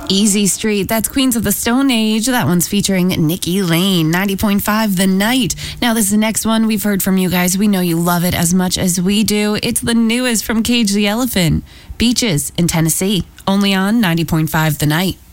Easy Street, that's Queens of the Stone Age. That one's featuring Nikki Lane. 90.5 The Night. Now, this is the next one we've heard from you guys. We know you love it as much as we do. It's the newest from Cage the Elephant. Beaches in Tennessee. Only on 90.5 The Night.